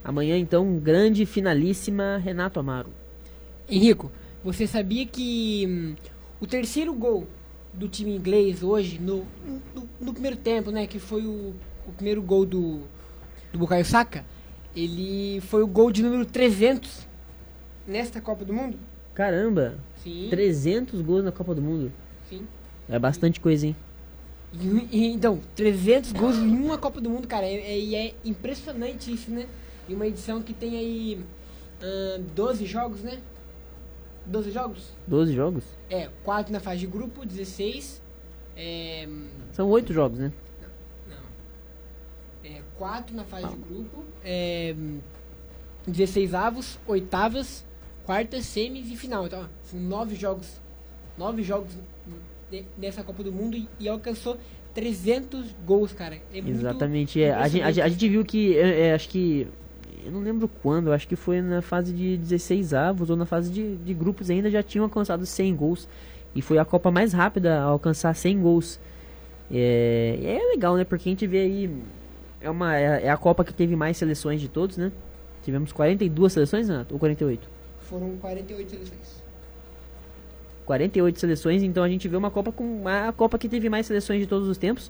Amanhã, então, grande finalíssima, Renato Amaro. Henrico, você sabia que o terceiro gol do time inglês hoje, no primeiro tempo, né, que foi o primeiro gol do Bukayo Saka, ele foi o gol de número 300 nesta Copa do Mundo? Caramba, Sim. 300 gols na Copa do Mundo. Sim. É bastante coisa, hein? Então, 300 gols em uma Copa do Mundo, cara, é impressionante isso, né? E uma edição que tem aí 12 jogos, né? 12 jogos? 12 jogos? 4 na fase de grupo, 16. São 8 jogos, né? Não. 4 na fase de grupo, 16 avos, oitavas, quartas, semis e final. Então, são 9 jogos. 9 jogos nessa Copa do Mundo e alcançou 300 gols, cara. Exatamente. A gente viu que, acho que, eu não lembro quando, acho que foi na fase de 16 avos ou na fase de grupos ainda já tinham alcançado 100 gols. E foi a Copa mais rápida a alcançar 100 gols. É legal, né? Porque a gente vê aí, é a Copa que teve mais seleções de todos, né? Tivemos 42 seleções, Renato? Ou 48? Foram 48 seleções. 48 seleções, então a gente vê uma Copa com a Copa que teve mais seleções de todos os tempos.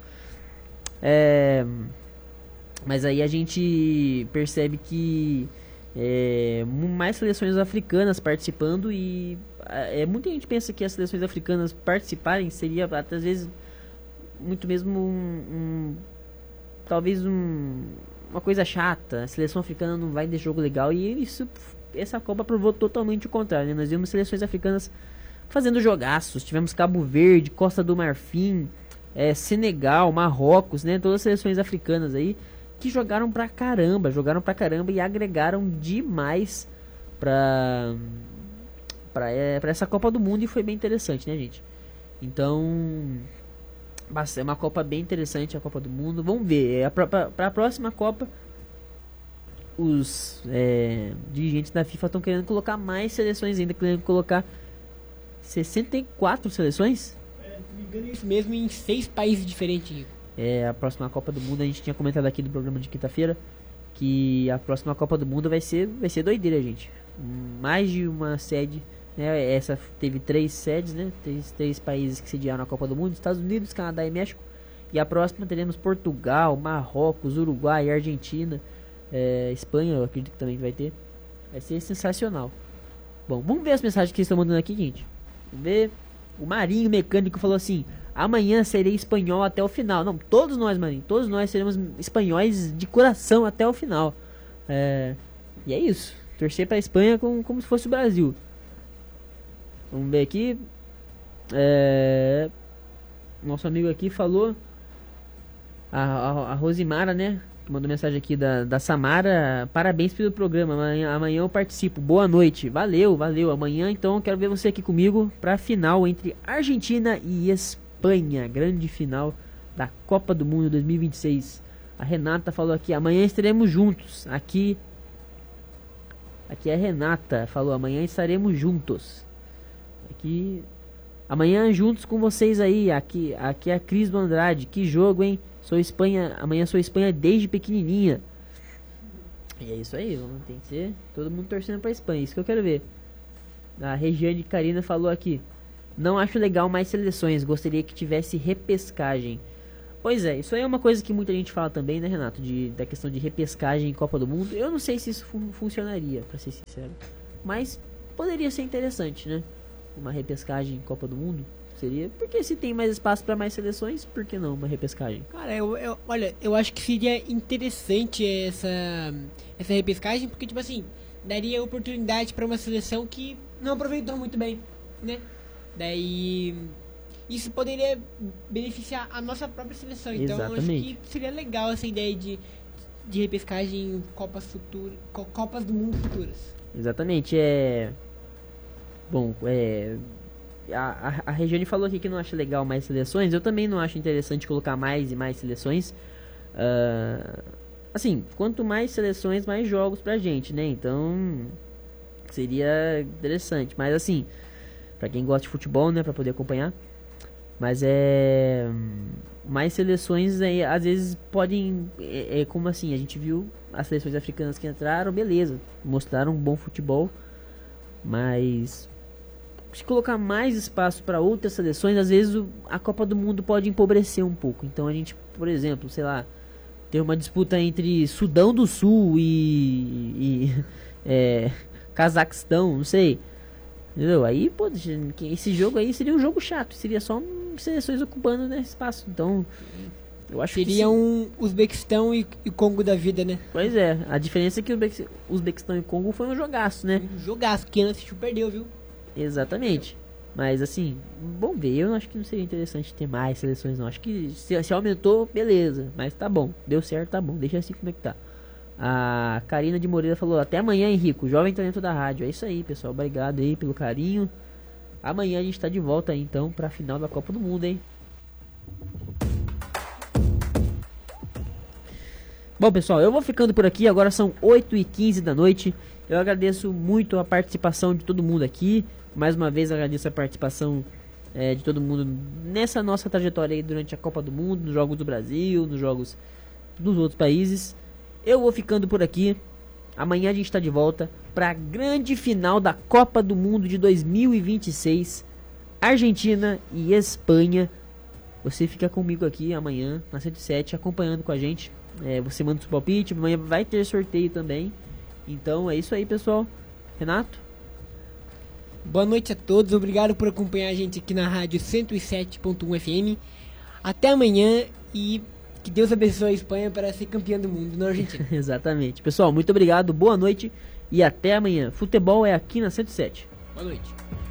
Mas aí a gente percebe que mais seleções africanas participando e muita gente pensa que as seleções africanas participarem seria até às vezes muito mesmo talvez uma coisa chata. A seleção africana não vai ter jogo legal e essa Copa provou totalmente o contrário, né? Nós vimos seleções africanas fazendo jogaços. Tivemos Cabo Verde, Costa do Marfim, Senegal, Marrocos, né? Todas as seleções africanas aí que jogaram pra caramba e agregaram demais pra essa Copa do Mundo e foi bem interessante, né, gente? Então, é uma Copa bem interessante, a Copa do Mundo. Vamos ver, pra próxima Copa os dirigentes da FIFA estão querendo colocar mais seleções ainda, querendo colocar 64 seleções? Se não me engano, isso mesmo, em 6 países diferentes, Rico. A próxima Copa do Mundo, a gente tinha comentado aqui do programa de quinta-feira que a próxima Copa do Mundo vai ser doideira, gente. Mais de uma sede, né? Essa teve 3 sedes, né? Três países que sediaram a Copa do Mundo: Estados Unidos, Canadá e México. E a próxima teremos Portugal, Marrocos, Uruguai, Argentina, Espanha, eu acredito que também vai ter. Vai ser sensacional. Bom, vamos ver as mensagens que eles estão mandando aqui, gente. Vamos ver. O Marinho Mecânico falou assim: amanhã serei espanhol até o final. Não, todos nós, Marinho, todos nós seremos espanhóis de coração até o final. E é isso. Torcer pra Espanha como se fosse o Brasil. Vamos ver aqui. Nosso amigo aqui falou. A Rosimara, né? Que mandou mensagem aqui da Samara. Parabéns pelo programa. Amanhã eu participo. Boa noite. Valeu. Amanhã, então, eu quero ver você aqui comigo pra final entre Argentina e Espanha. Grande final da Copa do Mundo 2026. A Renata falou aqui: amanhã estaremos juntos. Aqui é a Renata. Falou: amanhã estaremos juntos. Aqui. Amanhã juntos com vocês aí. Aqui é a Cris do Andrade. Que jogo, hein? Sou Espanha. Amanhã sou Espanha desde pequenininha. E é isso aí. Tem que ser todo mundo torcendo pra Espanha. Isso que eu quero ver. A Regiane Karina falou aqui: não acho legal mais seleções. Gostaria que tivesse repescagem. Pois é, isso aí é uma coisa que muita gente fala também, né, Renato? Da questão de repescagem em Copa do Mundo. Eu não sei se isso funcionaria, pra ser sincero. Mas poderia ser interessante, né? Uma repescagem em Copa do Mundo. Seria, porque se tem mais espaço para mais seleções, por que não uma repescagem? Cara, olha, eu acho que seria interessante essa repescagem, porque, tipo assim, daria oportunidade para uma seleção que não aproveitou muito bem, né? Daí, isso poderia beneficiar a nossa própria seleção. Então, exatamente. Eu acho que seria legal essa ideia de repescagem em Copas do Mundo futuras. Exatamente, Bom, a Regiane falou aqui que não acha legal mais seleções. Eu também não acho interessante colocar mais e mais seleções. Assim, quanto mais seleções, mais jogos pra gente, né? Então, seria interessante. Mas assim, pra quem gosta de futebol, né? Pra poder acompanhar. Mas mais seleções aí, às vezes podem, como assim, a gente viu as seleções africanas que entraram, beleza, mostraram um bom futebol, mas se colocar mais espaço para outras seleções, às vezes a Copa do Mundo pode empobrecer um pouco. Então a gente, por exemplo, sei lá, ter uma disputa entre Sudão do Sul e Cazaquistão, não sei. Entendeu? Aí, pô, esse jogo aí seria um jogo chato, seria só seleções ocupando, né, espaço. Então, eu acho seria que um Uzbequistão e Congo da vida, né? Pois é, a diferença é que o Uzbequistão e Congo foi um jogaço, né? Um jogaço, quem não assistiu perdeu, viu? Exatamente. Mas assim, vamos ver, eu acho que não seria interessante ter mais seleções não. Acho que se aumentou, beleza. Mas tá bom, deu certo, tá bom. Deixa assim como é que tá. A Karina de Moreira falou, até amanhã, Henrico, jovem talento da rádio. É isso aí, pessoal, obrigado aí pelo carinho. Amanhã a gente tá de volta aí, então, pra final da Copa do Mundo, hein. Bom, pessoal, eu vou ficando por aqui. Agora são 8h15 da noite. Eu agradeço muito a participação de todo mundo aqui. Mais uma vez agradeço a participação de todo mundo nessa nossa trajetória aí durante a Copa do Mundo, nos Jogos do Brasil, nos Jogos dos outros países. Eu vou ficando por aqui. Amanhã a gente está de volta para a grande final da Copa do Mundo de 2026. Argentina e Espanha. Você fica comigo aqui amanhã na 107 acompanhando com a gente. Você manda o seu palpite. Amanhã vai ter sorteio também. Então é isso aí, pessoal. Renato? Boa noite a todos, obrigado por acompanhar a gente aqui na rádio 107.1 FM. Até amanhã e que Deus abençoe a Espanha para ser campeã do mundo na Argentina. Exatamente. Pessoal, muito obrigado, boa noite e até amanhã. Futebol é aqui na 107. Boa noite.